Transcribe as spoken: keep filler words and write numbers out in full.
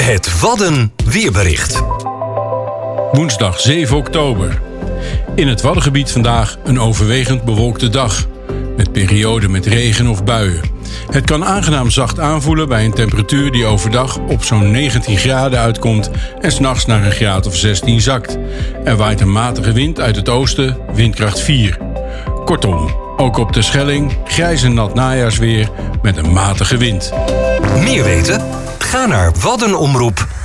Het Wadden weerbericht. Woensdag zeven oktober. In het Waddengebied vandaag een overwegend bewolkte dag. Met perioden met regen of buien. Het kan aangenaam zacht aanvoelen bij een temperatuur die overdag op zo'n negentien graden uitkomt en 's nachts naar een graad of zestien zakt. Er waait een matige wind uit het oosten, windkracht vier. Kortom, ook op de Schelling grijs en nat najaarsweer met een matige wind. Meer weten? Ga naar waddenomroep